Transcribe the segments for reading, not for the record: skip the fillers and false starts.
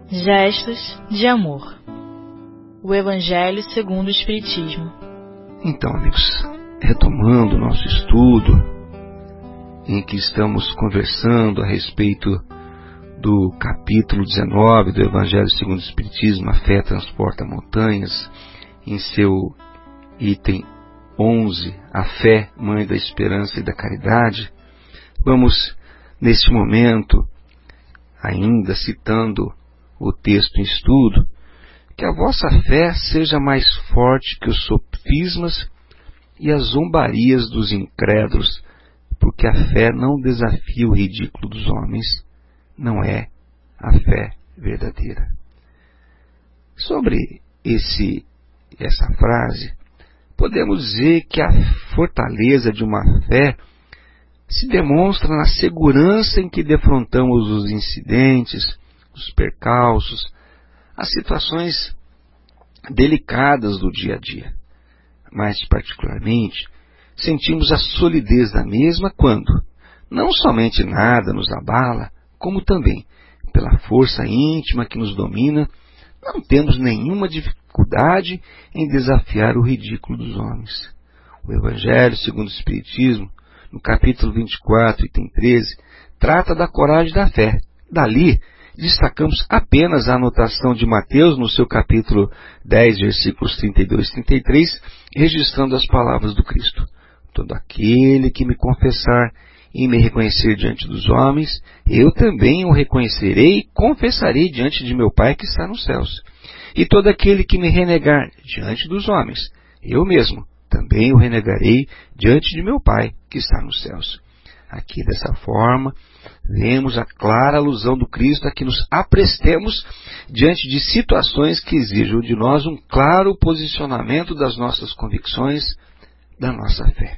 Gestos de amor. O Evangelho segundo o Espiritismo. Então, amigos, retomando o nosso estudo, em que estamos conversando a respeito do capítulo 19 do Evangelho segundo o Espiritismo, A Fé Transporta Montanhas, em seu item 11, A Fé, Mãe da Esperança e da Caridade, vamos, neste momento, ainda citando o texto em estudo, que a vossa fé seja mais forte que os sofismas e as zombarias dos incrédulos, porque a fé não desafia o ridículo dos homens, não é a fé verdadeira. Sobre essa frase, podemos dizer que a fortaleza de uma fé se demonstra na segurança em que defrontamos os incidentes, os percalços, as situações delicadas do dia a dia. Mais particularmente, sentimos a solidez da mesma quando, não somente nada nos abala, como também, pela força íntima que nos domina, não temos nenhuma dificuldade em desafiar o ridículo dos homens. O Evangelho segundo o Espiritismo, no capítulo 24, item 13, trata da coragem da fé. Dali, destacamos apenas a anotação de Mateus no seu capítulo 10, versículos 32 e 33, registrando as palavras do Cristo. Todo aquele que me confessar e me reconhecer diante dos homens, eu também o reconhecerei e confessarei diante de meu Pai que está nos céus. E todo aquele que me renegar diante dos homens, eu mesmo também o renegarei diante de meu Pai que está nos céus. Aqui, dessa forma, vemos a clara alusão do Cristo a que nos aprestemos diante de situações que exijam de nós um claro posicionamento das nossas convicções, da nossa fé.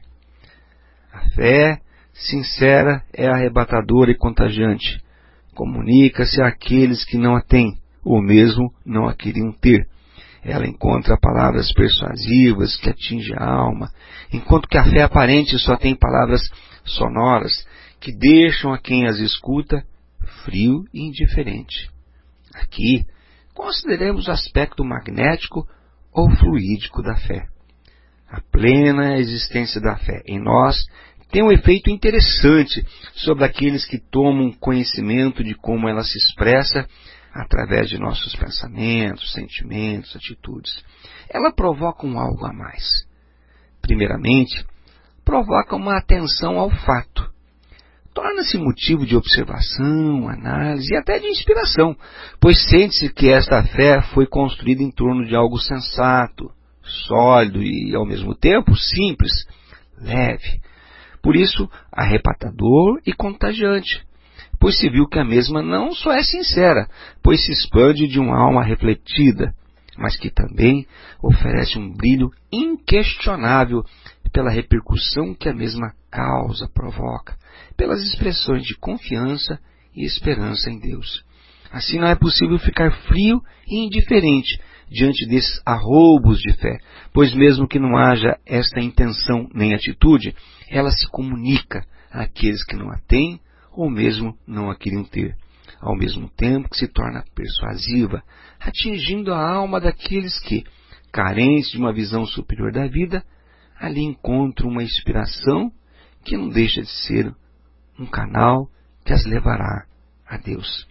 A fé sincera é arrebatadora e contagiante. Comunica-se àqueles que não a têm, ou mesmo não a queriam ter. Ela encontra palavras persuasivas que atingem a alma, enquanto que a fé aparente só tem palavras sonoras que deixam a quem as escuta frio e indiferente. Aqui, consideremos o aspecto magnético ou fluídico da fé. A plena existência da fé em nós tem um efeito interessante sobre aqueles que tomam conhecimento de como ela se expressa através de nossos pensamentos, sentimentos, atitudes. Ela provoca algo a mais. Primeiramente, provoca uma atenção ao fato. Torna-se motivo de observação, análise e até de inspiração, pois sente-se que esta fé foi construída em torno de algo sensato, sólido e, ao mesmo tempo, simples, leve. Por isso, arrebatador e contagiante, pois se viu que a mesma não só é sincera, pois se expande de uma alma refletida, mas que também oferece um brilho inquestionável pela repercussão que a mesma causa provoca, pelas expressões de confiança e esperança em Deus. Assim não é possível ficar frio e indiferente diante desses arroubos de fé, pois mesmo que não haja esta intenção nem atitude, ela se comunica àqueles que não a têm ou mesmo não a queriam ter, ao mesmo tempo que se torna persuasiva, atingindo a alma daqueles que, carentes de uma visão superior da vida, ali encontram uma inspiração que não deixa de ser um canal que as levará a Deus.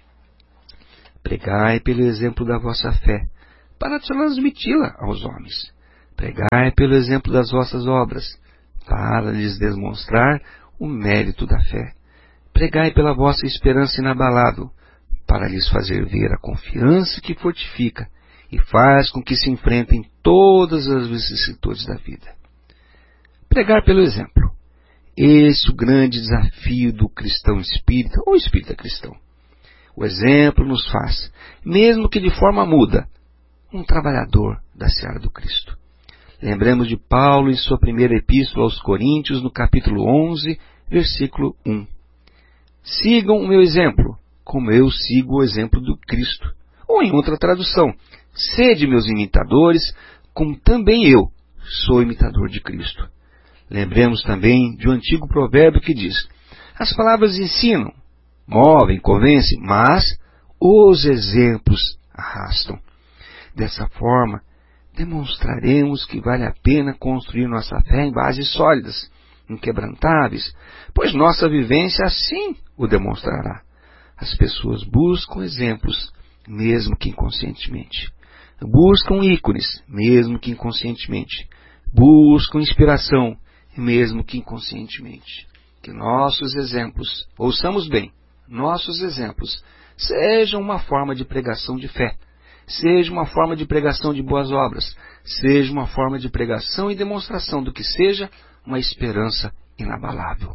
Pregai pelo exemplo da vossa fé, para transmiti-la aos homens. Pregai pelo exemplo das vossas obras, para lhes demonstrar o mérito da fé. Pregai pela vossa esperança inabalável, para lhes fazer ver a confiança que fortifica e faz com que se enfrentem todas as vicissitudes da vida. Pregar pelo exemplo. Esse é o grande desafio do cristão espírita ou espírita cristão. O exemplo nos faz, mesmo que de forma muda, um trabalhador da seara do Cristo. Lembremos de Paulo em sua primeira epístola aos Coríntios, no capítulo 11, versículo 1. Sigam o meu exemplo, como eu sigo o exemplo do Cristo. Ou em outra tradução, sede meus imitadores, como também eu sou imitador de Cristo. Lembremos também de um antigo provérbio que diz: as palavras ensinam, movem, convencem, mas os exemplos arrastam. Dessa forma, demonstraremos que vale a pena construir nossa fé em bases sólidas, inquebrantáveis, pois nossa vivência assim o demonstrará. As pessoas buscam exemplos, mesmo que inconscientemente. Buscam ícones, mesmo que inconscientemente. Buscam inspiração, mesmo que inconscientemente. Que nossos exemplos, ouçamos bem, nossos exemplos, sejam uma forma de pregação de fé, seja uma forma de pregação de boas obras, seja uma forma de pregação e demonstração do que seja uma esperança inabalável.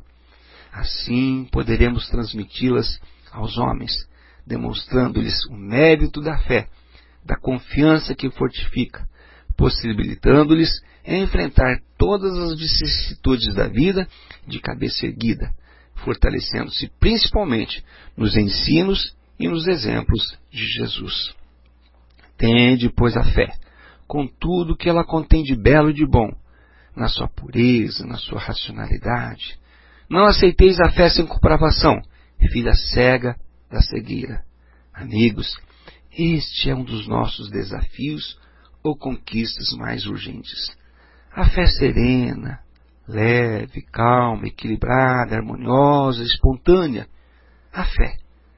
Assim poderemos transmiti-las aos homens, demonstrando-lhes o mérito da fé, da confiança que fortifica, possibilitando-lhes enfrentar todas as vicissitudes da vida de cabeça erguida, fortalecendo-se principalmente nos ensinos e nos exemplos de Jesus. Tende, pois, a fé, com tudo que ela contém de belo e de bom, na sua pureza, na sua racionalidade. Não aceiteis a fé sem comprovação, filha cega da cegueira. Amigos, este é um dos nossos desafios ou conquistas mais urgentes. A fé serena, leve, calma, equilibrada, harmoniosa, espontânea. A fé,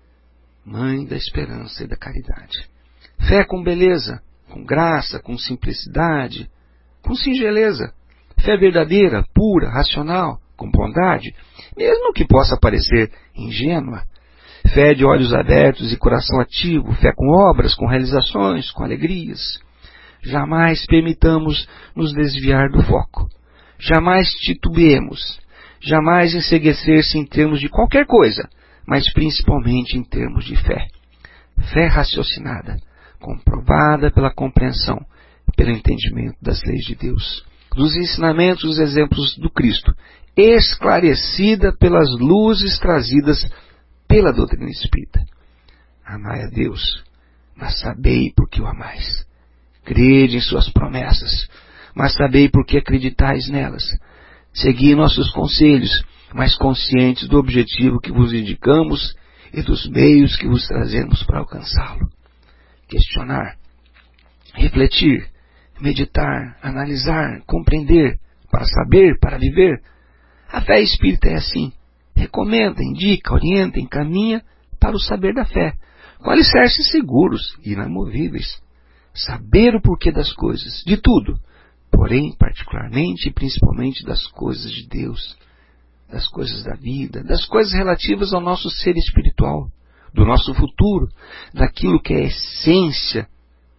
mãe da esperança e da caridade. Fé com beleza, com graça, com simplicidade, com singeleza. Fé verdadeira, pura, racional, com bondade, mesmo que possa parecer ingênua. Fé de olhos abertos e coração ativo, fé com obras, com realizações, com alegrias. Jamais permitamos nos desviar do foco. Jamais titubeemos. Jamais enceguecer-se em termos de qualquer coisa, mas principalmente em termos de fé. Fé raciocinada, comprovada pela compreensão, pelo entendimento das leis de Deus, dos ensinamentos e dos exemplos do Cristo, esclarecida pelas luzes trazidas pela doutrina espírita. Amai a Deus, mas sabei por que o amais. Crede em suas promessas, mas sabei por que acreditais nelas. Segui nossos conselhos, mas conscientes do objetivo que vos indicamos e dos meios que vos trazemos para alcançá-lo. Questionar, refletir, meditar, analisar, compreender, para saber, para viver. A fé espírita é assim. Recomenda, indica, orienta, encaminha para o saber da fé, com alicerces seguros e inamovíveis. Saber o porquê das coisas, de tudo, porém, particularmente e principalmente das coisas de Deus, das coisas da vida, das coisas relativas ao nosso ser espiritual, do nosso futuro, daquilo que é a essência,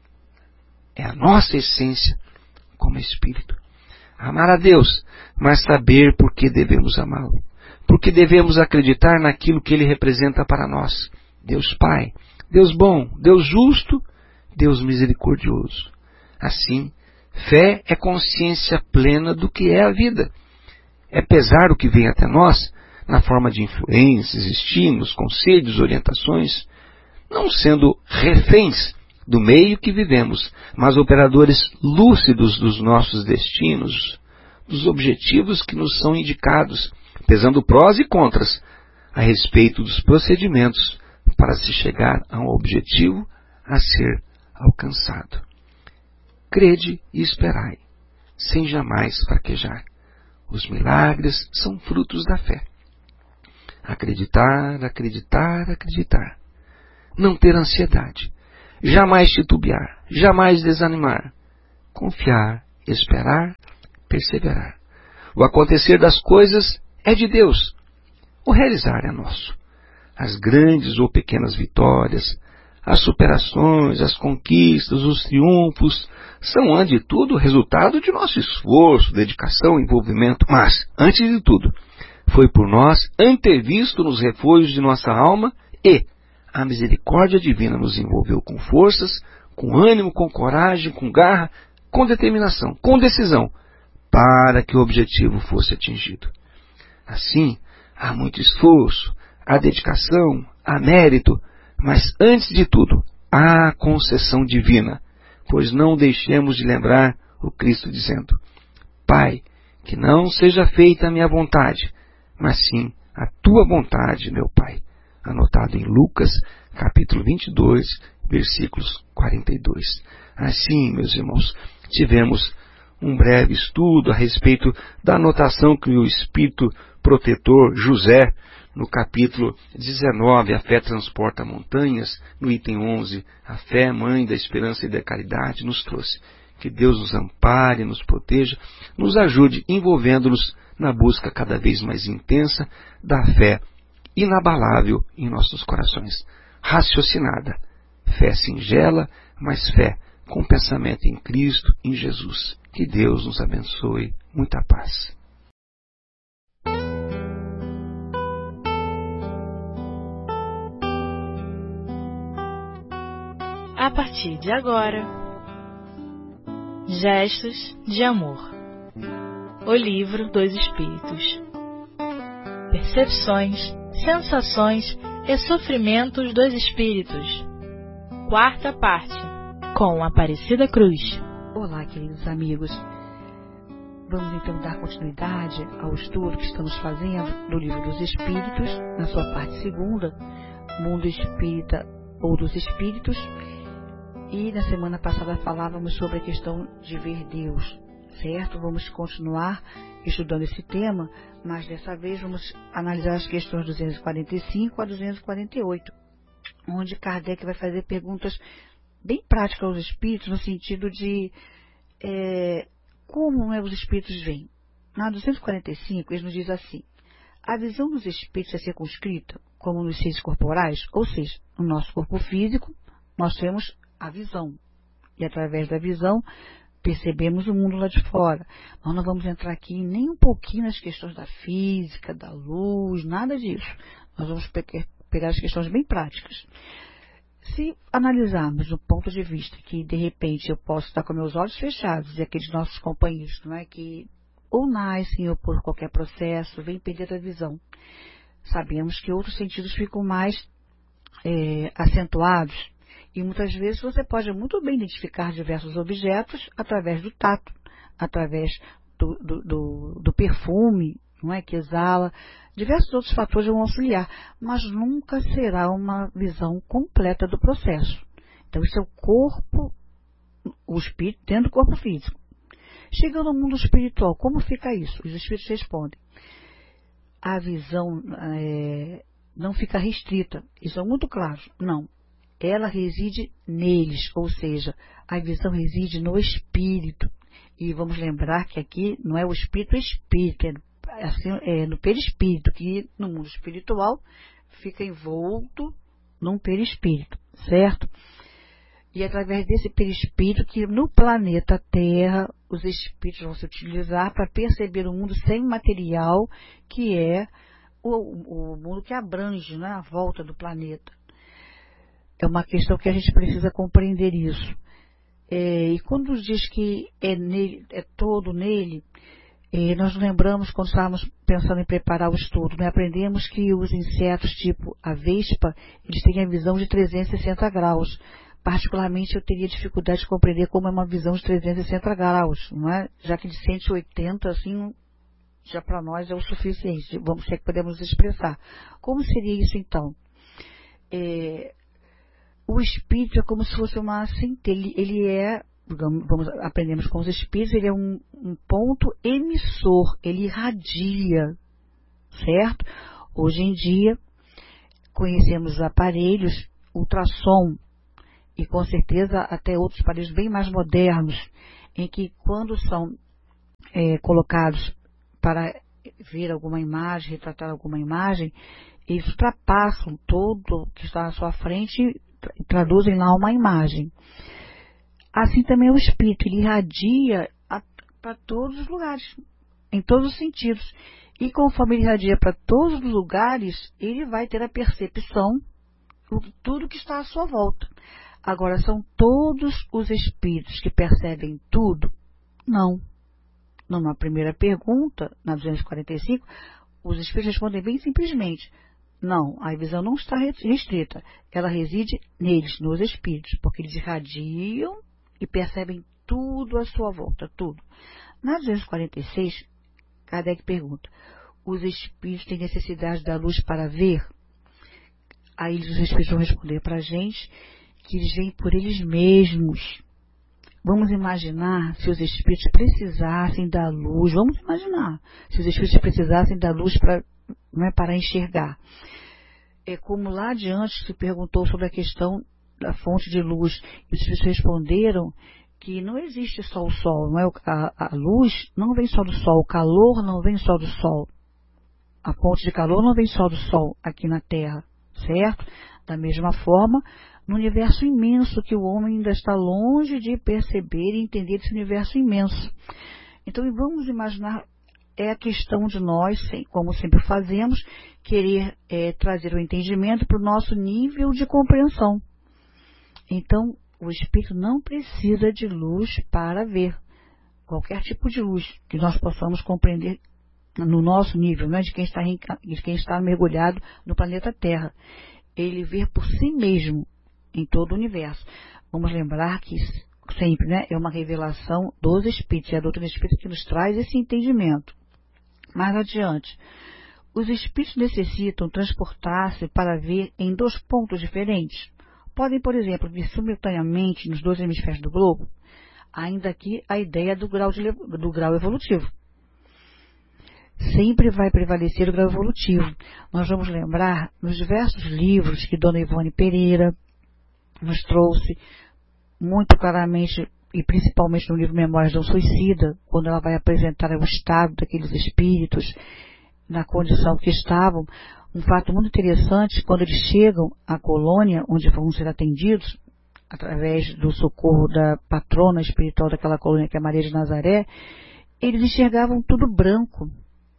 é a nossa essência como espírito. Amar a Deus, mas saber por que devemos amá-lo, porque devemos acreditar naquilo que Ele representa para nós. Deus Pai, Deus bom, Deus justo, Deus misericordioso. Assim, fé é consciência plena do que é a vida. É pesar o que vem até nós, na forma de influências, estímulos, conselhos, orientações, não sendo reféns do meio que vivemos, mas operadores lúcidos dos nossos destinos, dos objetivos que nos são indicados, pesando prós e contras a respeito dos procedimentos para se chegar a um objetivo a ser alcançado. Crede e esperai, sem jamais fraquejar. Os milagres são frutos da fé. Acreditar, acreditar, acreditar. Não ter ansiedade. Jamais titubear, jamais desanimar. Confiar, esperar, perseverar. O acontecer das coisas é de Deus. O realizar é nosso. As grandes ou pequenas vitórias, as superações, as conquistas, os triunfos, são, antes de tudo, resultado de nosso esforço, dedicação, envolvimento. Mas, antes de tudo, foi por nós antevisto nos refúgios de nossa alma e a misericórdia divina nos envolveu com forças, com ânimo, com coragem, com garra, com determinação, com decisão, para que o objetivo fosse atingido. Assim, há muito esforço, há dedicação, há mérito, mas antes de tudo, há concessão divina, pois não deixemos de lembrar o Cristo dizendo: Pai, que não seja feita a minha vontade, mas sim a tua vontade, meu Pai. anotado em Lucas, capítulo 22, versículos 42. Assim, meus irmãos, tivemos um breve estudo a respeito da anotação que o Espírito protetor José, no capítulo 19, a fé transporta montanhas, no item 11, a fé, mãe da esperança e da caridade, nos trouxe. Que Deus nos ampare, nos proteja, nos ajude, envolvendo-nos na busca cada vez mais intensa da fé inabalável em nossos corações. Raciocinada, fé singela, mas fé com pensamento em Cristo, em Jesus. Que Deus nos abençoe. Muita paz. A partir de agora, Gestos de Amor. O livro dos Espíritos. Percepções, sensações e sofrimentos dos Espíritos. Quarta parte, com Aparecida Cruz. Olá, queridos amigos. Vamos então dar continuidade ao estudo que estamos fazendo do Livro dos Espíritos, na sua parte segunda, Mundo Espírita ou dos Espíritos. E na semana passada falávamos sobre a questão de ver Deus, certo? Vamos continuar estudando esse tema, mas dessa vez vamos analisar as questões 245 a 248, onde Kardec vai fazer perguntas bem práticas aos espíritos, no sentido de como os espíritos veem. Na 245, ele nos diz assim: a visão dos espíritos é circunscrita, como nos seres corporais, ou seja, no nosso corpo físico, nós temos a visão, e através da visão percebemos o mundo lá de fora. Nós não vamos entrar aqui nem um pouquinho nas questões da física, da luz, nada disso. Nós vamos pegar as questões bem práticas. Se analisarmos do ponto de vista que, de repente, eu posso estar com meus olhos fechados e aqueles nossos companheiros, não é, que ou nascem ou por qualquer processo, vêm perder a visão. Sabemos que outros sentidos ficam mais acentuados. E muitas vezes você pode muito bem identificar diversos objetos através do tato, através do perfume, não é, que exala. Diversos outros fatores vão auxiliar, mas nunca será uma visão completa do processo. Então, isso é o corpo, o espírito dentro do corpo físico. Chegando ao mundo espiritual, como fica isso? Os espíritos respondem: a visão não fica restrita. Isso é muito claro. Não. Ela reside neles, ou seja, a visão reside no espírito. E vamos lembrar que aqui não é o espírito, é no perispírito, que no mundo espiritual fica envolto num perispírito, certo? E através desse perispírito que no planeta Terra os espíritos vão se utilizar para perceber o mundo sem material, que é o mundo que abrange, né, a volta do planeta. É uma questão que a gente precisa compreender isso. E quando diz que é todo nele, nós lembramos, quando estávamos pensando em preparar o estudo, né, aprendemos que os insetos tipo a vespa, eles têm a visão de 360 graus. Particularmente, eu teria dificuldade de compreender como é uma visão de 360 graus, não é? Já que de 180, assim, já para nós é o suficiente. Vamos ver que podemos expressar. Como seria isso, então? O espírito é como se fosse uma centelha. Ele é, aprendemos com os espíritos, ele é um ponto emissor, ele irradia, certo? Hoje em dia, conhecemos aparelhos, ultrassom, e com certeza até outros aparelhos bem mais modernos, em que quando são colocados para ver alguma imagem, retratar alguma imagem, eles ultrapassam todo o que está à sua frente e traduzem lá uma imagem. Assim também o espírito, ele irradia para todos os lugares, em todos os sentidos. E conforme ele irradia para todos os lugares, ele vai ter a percepção de tudo que está à sua volta. Agora, são todos os espíritos que percebem tudo? Não. Numa primeira pergunta, na 245, os espíritos respondem bem simplesmente: não, a visão não está restrita. Ela reside neles, nos espíritos, porque eles irradiam e percebem tudo à sua volta, tudo. Na 246, Kardec pergunta: os espíritos têm necessidade da luz para ver? Aí os espíritos vão responder para a gente que eles vêm por eles mesmos. Vamos imaginar se os espíritos precisassem da luz. Vamos imaginar se os espíritos precisassem da luz para enxergar. É como lá adiante se perguntou sobre a questão da fonte de luz. E os espíritos responderam que não existe só o sol. Não é? A luz não vem só do sol. O calor não vem só do sol. A fonte de calor não vem só do sol aqui na Terra. Certo? Da mesma forma, no universo imenso que o homem ainda está longe de perceber e entender esse universo imenso. Então, vamos imaginar, é a questão de nós, como sempre fazemos, querer trazer o entendimento para o nosso nível de compreensão. Então, o espírito não precisa de luz para ver qualquer tipo de luz que nós possamos compreender no nosso nível, não é de quem está mergulhado no planeta Terra. Ele vê por si mesmo em todo o universo. Vamos lembrar que sempre, né, é uma revelação dos espíritos, é a doutrina espírita que nos traz esse entendimento. Mais adiante, os espíritos necessitam transportar-se para ver em 2 pontos diferentes. Podem, por exemplo, vir simultaneamente nos 2 hemisférios do globo, ainda aqui a ideia do grau evolutivo. Sempre vai prevalecer o grau evolutivo. Nós vamos lembrar nos diversos livros que Dona Ivone Pereira nos trouxe muito claramente, e principalmente no livro Memórias de um Suicida, quando ela vai apresentar o estado daqueles espíritos na condição que estavam. Um fato muito interessante, quando eles chegam à colônia, onde vão ser atendidos, através do socorro da patrona espiritual daquela colônia, que é Maria de Nazaré, eles enxergavam tudo branco.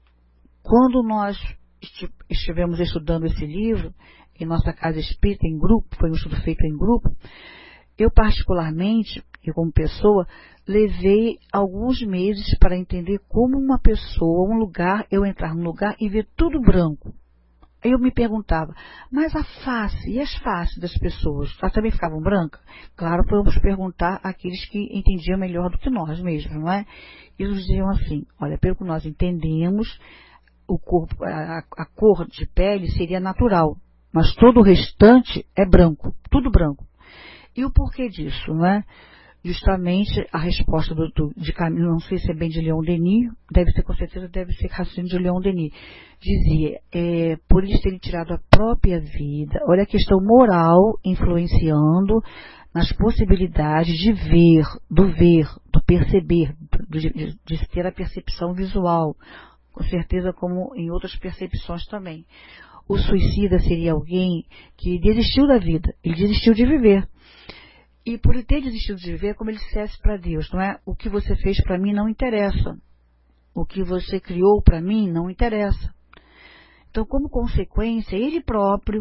Quando nós estivemos estudando esse livro, em nossa casa espírita, em grupo, foi um estudo feito em grupo, eu particularmente, e como pessoa, levei alguns meses para entender como uma pessoa, eu entrar num lugar e ver tudo branco. Aí eu me perguntava, mas a face e as faces das pessoas, elas também ficavam brancas? Claro, vamos perguntar àqueles que entendiam melhor do que nós mesmos, não é? E eles diziam assim, olha, pelo que nós entendemos, o corpo, a cor de pele seria natural, mas todo o restante é branco, tudo branco. E o porquê disso, não é? Justamente a resposta de Camilo, não sei se é bem de Leon Denis, com certeza deve ser raciocínio de Leon Denis, dizia, por eles terem tirado a própria vida, olha a questão moral influenciando nas possibilidades de ver, do perceber, de ter a percepção visual, com certeza como em outras percepções também. O suicida seria alguém que desistiu da vida, ele desistiu de viver. E por ele ter desistido de viver, como ele dissesse para Deus, não é? O que você fez para mim não interessa. O que você criou para mim não interessa. Então, como consequência, ele próprio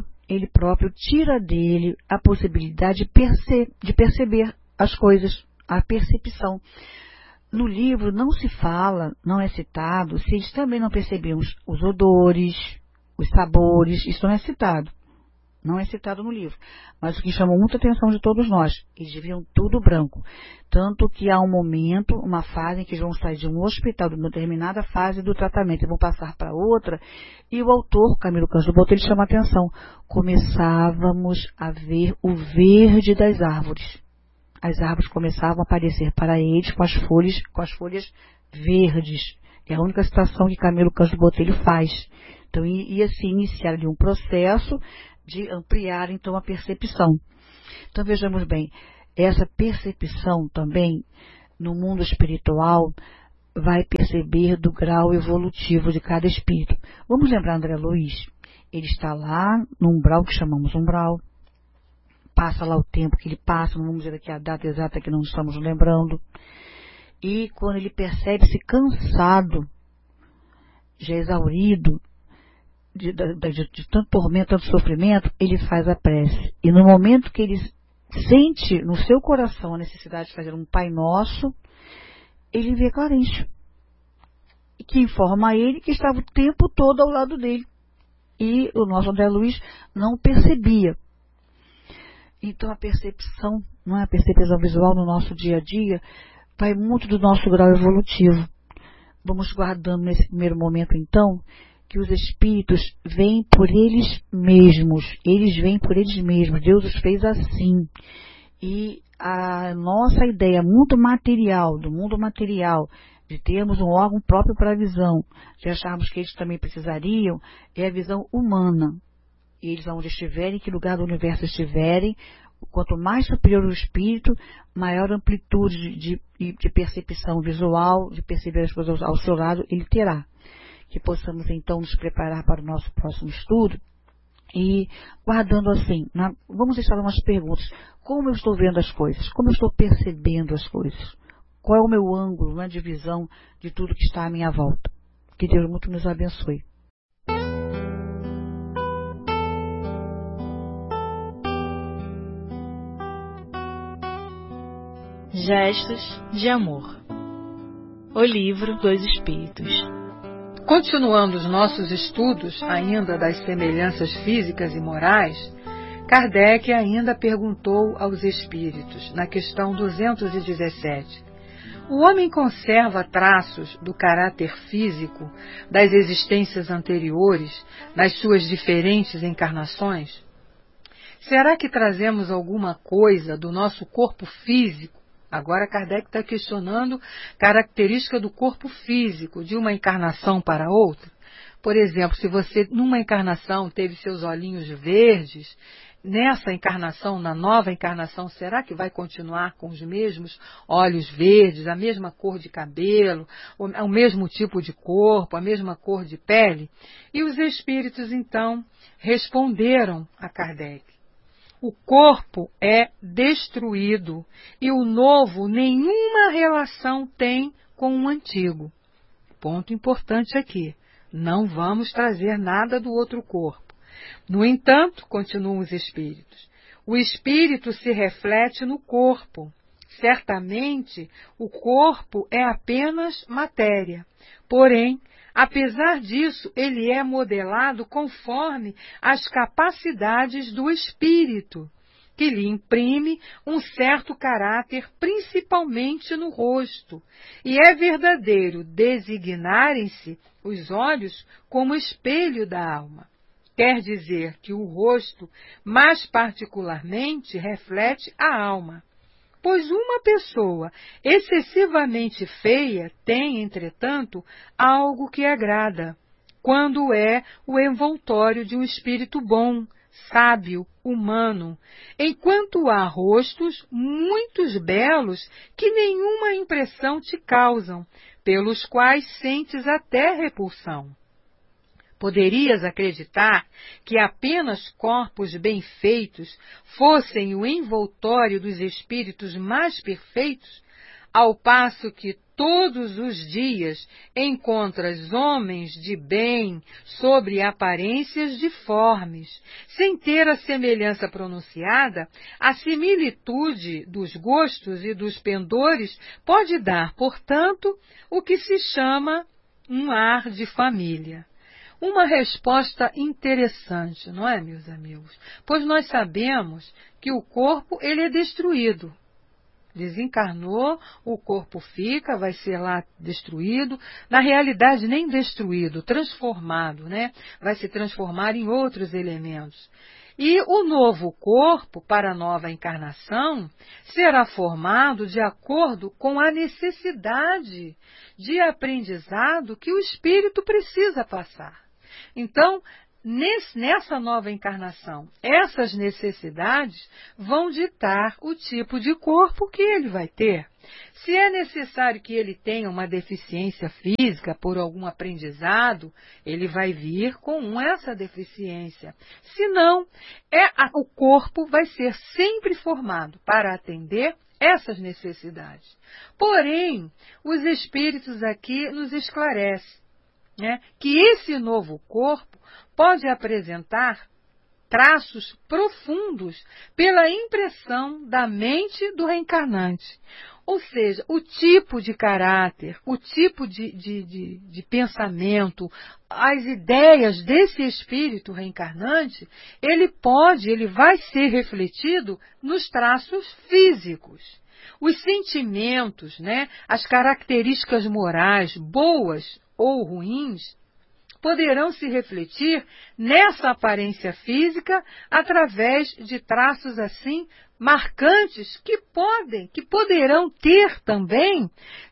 tira dele a possibilidade de perceber as coisas, a percepção. No livro não se fala, não é citado, se eles também não percebiam os odores, os sabores, isso não é citado. Não é citado no livro, mas o que chamou muita atenção de todos nós, eles viam tudo branco. Tanto que há um momento, uma fase em que eles vão sair de um hospital, de uma determinada fase do tratamento, e vão passar para outra, e o autor, Camilo Cândido Botelho, chama a atenção. Começávamos a ver o verde das árvores. As árvores começavam a aparecer para eles com as folhas verdes. É a única citação que Camilo Cândido Botelho faz. Então ia se iniciar ali um processo de ampliar, então, a percepção. Então, vejamos bem, essa percepção também, no mundo espiritual, vai perceber do grau evolutivo de cada espírito. Vamos lembrar André Luiz? Ele está lá no umbral, que chamamos umbral, passa lá o tempo que ele passa, não vamos dizer aqui a data exata que não estamos lembrando, e quando ele percebe-se cansado, já exaurido, de tanto tormento, tanto sofrimento, ele faz a prece. E no momento que ele sente no seu coração a necessidade de fazer um Pai Nosso, ele vê Clarencio, que informa a ele que estava o tempo todo ao lado dele. E o nosso André Luiz não percebia. Então a percepção, não é, a percepção visual no nosso dia a dia, vai muito do nosso grau evolutivo. Vamos guardando nesse primeiro momento, então, que os espíritos vêm por eles mesmos. Eles vêm por eles mesmos. Deus os fez assim. E a nossa ideia muito material, do mundo material, de termos um órgão próprio para a visão, de acharmos que eles também precisariam, é a visão humana. Eles, onde estiverem, que lugar do universo estiverem, quanto mais superior o espírito, maior amplitude de percepção visual, de perceber as coisas ao seu lado, ele terá. Que possamos então nos preparar para o nosso próximo estudo e guardando assim, vamos deixar umas perguntas. Como eu estou vendo as coisas? Como eu estou percebendo as coisas? Qual é o meu ângulo, de visão de tudo que está à minha volta? Que Deus muito nos abençoe. Gestos de Amor. O Livro dos Espíritos. Continuando os nossos estudos, ainda das semelhanças físicas e morais, Kardec ainda perguntou aos espíritos, na questão 217, o homem conserva traços do caráter físico das existências anteriores nas suas diferentes encarnações? Será que trazemos alguma coisa do nosso corpo físico? Agora Kardec está questionando característica do corpo físico de uma encarnação para outra. Por exemplo, se você numa encarnação teve seus olhinhos verdes, nessa encarnação, na nova encarnação, será que vai continuar com os mesmos olhos verdes, a mesma cor de cabelo, o mesmo tipo de corpo, a mesma cor de pele? E os espíritos então responderam a Kardec. O corpo é destruído e o novo nenhuma relação tem com o antigo. Ponto importante aqui, não vamos trazer nada do outro corpo. No entanto, continuam os espíritos, o espírito se reflete no corpo. Certamente, o corpo é apenas matéria, porém, apesar disso, ele é modelado conforme as capacidades do espírito, que lhe imprime um certo caráter, principalmente no rosto. E é verdadeiro designarem-se os olhos como espelho da alma. Quer dizer que o rosto, mais particularmente, reflete a alma. Pois uma pessoa excessivamente feia tem, entretanto, algo que agrada, quando é o envoltório de um espírito bom, sábio, humano, enquanto há rostos muitos belos que nenhuma impressão te causam, pelos quais sentes até repulsão. Poderias acreditar que apenas corpos bem feitos fossem o envoltório dos espíritos mais perfeitos, ao passo que todos os dias encontras homens de bem sobre aparências diformes, sem ter a semelhança pronunciada, a similitude dos gostos e dos pendores pode dar, portanto, o que se chama um ar de família. Uma resposta interessante, não é, meus amigos? Pois nós sabemos que o corpo ele é destruído. Desencarnou, o corpo fica, vai ser lá destruído. Na realidade, nem destruído, transformado, né? Vai se transformar em outros elementos. E o novo corpo, para a nova encarnação, será formado de acordo com a necessidade de aprendizado que o espírito precisa passar. Então, nessa nova encarnação, essas necessidades vão ditar o tipo de corpo que ele vai ter. Se é necessário que ele tenha uma deficiência física por algum aprendizado, ele vai vir com essa deficiência. Se não, o corpo vai ser sempre formado para atender essas necessidades. Porém, os espíritos aqui nos esclarecem, que esse novo corpo pode apresentar traços profundos pela impressão da mente do reencarnante. Ou seja, o tipo de caráter, o tipo de pensamento, as ideias desse espírito reencarnante, ele vai ser refletido nos traços físicos. Os sentimentos, as características morais, boas ou ruins, poderão se refletir nessa aparência física através de traços assim marcantes que poderão ter também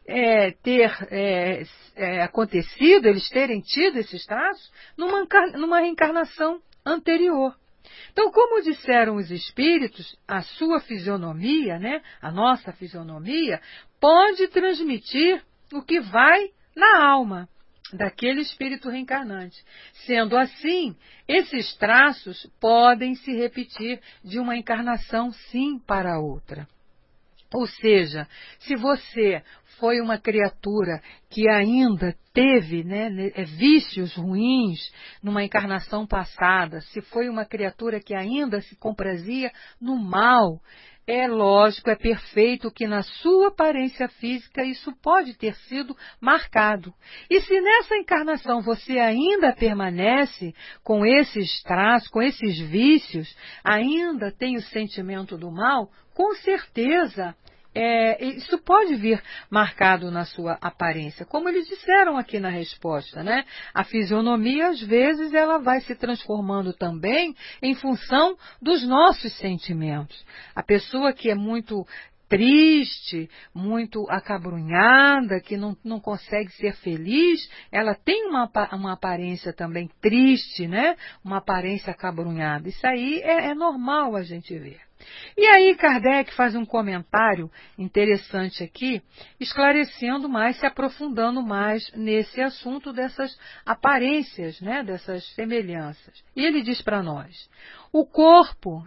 acontecido, eles terem tido esses traços numa reencarnação anterior. Então, como disseram os espíritos, a sua fisionomia, né, a nossa fisionomia, pode transmitir o que vai na alma daquele espírito reencarnante. Sendo assim, esses traços podem se repetir de uma encarnação sim para outra. Ou seja, se você foi uma criatura que ainda teve vícios ruins numa encarnação passada, se foi uma criatura que ainda se comprazia no mal, é lógico, é perfeito que na sua aparência física isso pode ter sido marcado. E se nessa encarnação você ainda permanece com esses traços, com esses vícios, ainda tem o sentimento do mal, com certeza isso pode vir marcado na sua aparência. Como eles disseram aqui na resposta, né? A fisionomia, às vezes, ela vai se transformando também em função dos nossos sentimentos. A pessoa que é muito triste, muito acabrunhada, que não consegue ser feliz, ela tem uma aparência também triste, né? Uma aparência acabrunhada. Isso aí é normal a gente ver. E aí Kardec faz um comentário interessante aqui, esclarecendo mais, se aprofundando mais nesse assunto dessas aparências, né, dessas semelhanças. E ele diz para nós: o corpo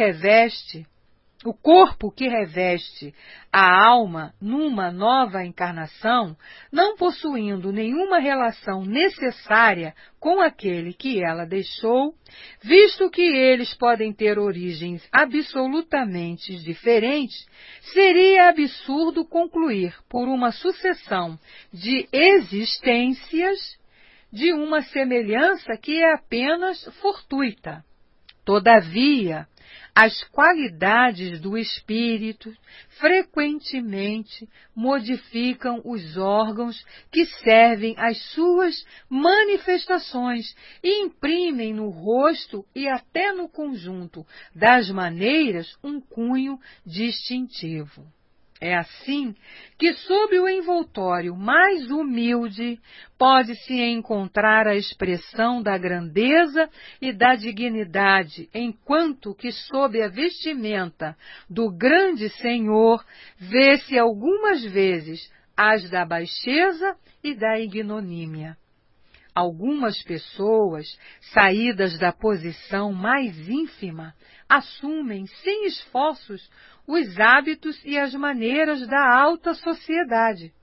que reveste a alma numa nova encarnação, não possuindo nenhuma relação necessária com aquele que ela deixou, visto que eles podem ter origens absolutamente diferentes, seria absurdo concluir por uma sucessão de existências de uma semelhança que é apenas fortuita. Todavia, as qualidades do espírito frequentemente modificam os órgãos que servem às suas manifestações e imprimem no rosto e até no conjunto das maneiras um cunho distintivo. É assim que, sob o envoltório mais humilde, pode-se encontrar a expressão da grandeza e da dignidade, enquanto que, sob a vestimenta do grande Senhor, vê-se algumas vezes as da baixeza e da ignomínia. Algumas pessoas, saídas da posição mais ínfima, assumem, sem esforços, os hábitos e as maneiras da alta sociedade.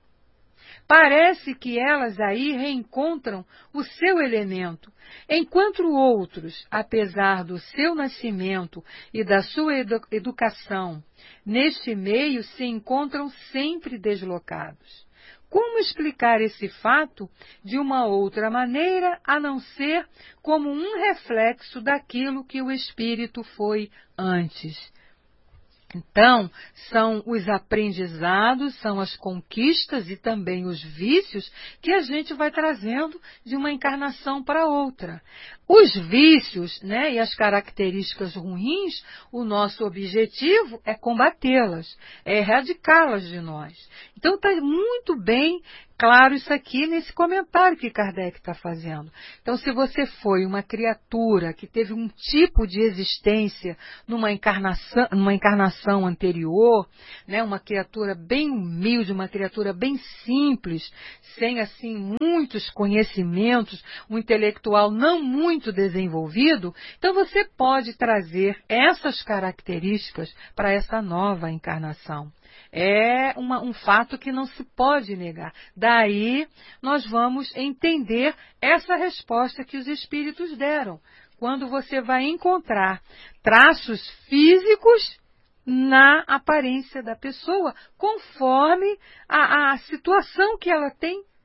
Parece que elas aí reencontram o seu elemento, enquanto outros, apesar do seu nascimento e da sua educação, neste meio se encontram sempre deslocados. Como explicar esse fato de uma outra maneira, a não ser como um reflexo daquilo que o espírito foi antes? Então, são os aprendizados, são as conquistas e também os vícios que a gente vai trazendo de uma encarnação para outra. Os vícios, né, e as características ruins, o nosso objetivo é combatê-las, é erradicá-las de nós. Então, está muito bem claro isso aqui nesse comentário que Kardec está fazendo. Então, se você foi uma criatura que teve um tipo de existência numa encarnação anterior, né, uma criatura bem humilde, uma criatura bem simples, sem assim muitos conhecimentos, um intelectual não muito desenvolvido, então você pode trazer essas características para essa nova encarnação. É um fato que não se pode negar. Daí nós vamos entender essa resposta que os espíritos deram. Quando você vai encontrar traços físicos na aparência da pessoa, conforme a situação que ela tem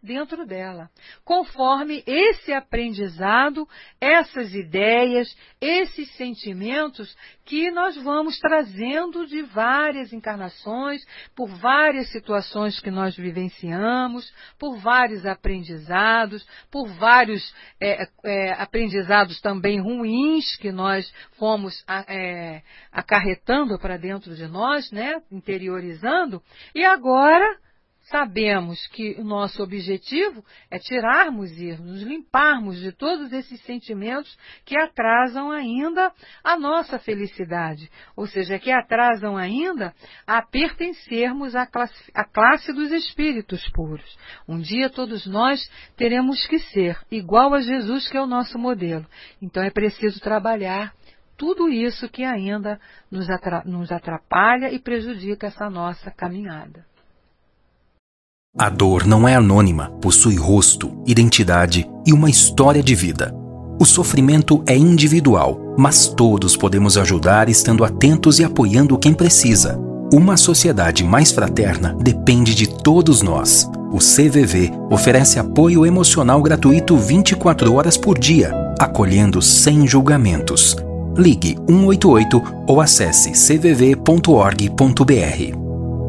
dentro dela, conforme esse aprendizado, essas ideias, esses sentimentos que nós vamos trazendo de várias encarnações, por várias situações que nós vivenciamos, por vários aprendizados, por vários aprendizados também ruins que nós fomos acarretando para dentro de nós, né, interiorizando, e agora sabemos que o nosso objetivo é tirarmos isso, nos limparmos de todos esses sentimentos que atrasam ainda a nossa felicidade, ou seja, que atrasam ainda a pertencermos à classe dos espíritos puros. Um dia todos nós teremos que ser igual a Jesus, que é o nosso modelo. Então é preciso trabalhar tudo isso que ainda nos atrapalha e prejudica essa nossa caminhada. A dor não é anônima, possui rosto, identidade e uma história de vida. O sofrimento é individual, mas todos podemos ajudar estando atentos e apoiando quem precisa. Uma sociedade mais fraterna depende de todos nós. O CVV oferece apoio emocional gratuito 24 horas por dia, acolhendo sem julgamentos. Ligue 188 ou acesse cvv.org.br.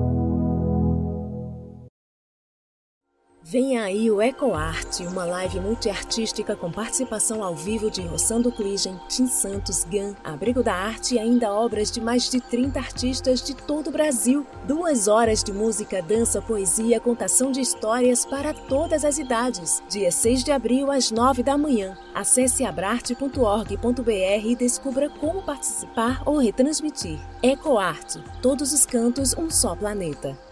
Vem aí o EcoArte, uma live multiartística com participação ao vivo de Rossando Cligem, Tim Santos, Gan, Abrigo da Arte e ainda obras de mais de 30 artistas de todo o Brasil. 2 horas de música, dança, poesia, contação de histórias para todas as idades. Dia 6 de abril, às 9 da manhã. Acesse abrarte.org.br e descubra como participar ou retransmitir. EcoArte, todos os cantos, um só planeta.